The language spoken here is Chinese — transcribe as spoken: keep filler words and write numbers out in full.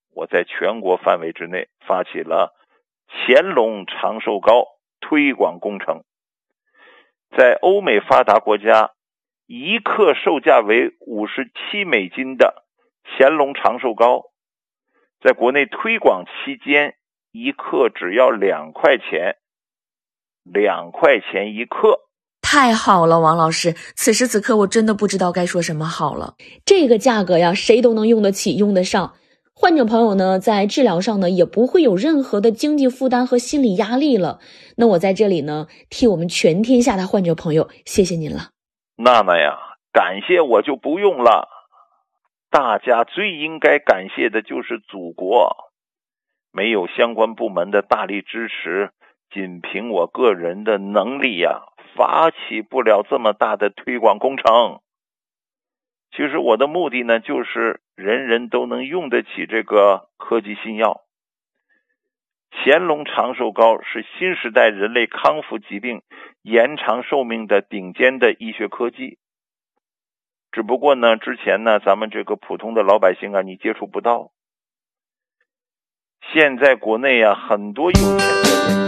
我在全国范围之内发起了乾隆长寿糕推广工程。在欧美发达国家，一克售价为五十七美金的乾隆长寿糕，在国内推广期间，一克只要两块钱，两块钱一克。 太好了，王老师，此时此刻我真的不知道该说什么好了。这个价格呀，谁都能用得起，用得上。患者朋友呢，在治疗上呢，也不会有任何的经济负担和心理压力了。那我在这里呢，替我们全天下的患者朋友，谢谢您了。 娜娜呀，感谢我就不用了。大家最应该感谢的就是祖国，没有相关部门的大力支持，仅凭我个人的能力呀，发起不了这么大的推广工程。其实我的目的呢，就是人人都能用得起这个科技新药。乾隆长寿膏是新时代人类康复疾病、延长寿命的顶尖的医学科技。只不过呢，之前呢，咱们这个普通的老百姓啊，你接触不到。现在国内啊，很多有钱的人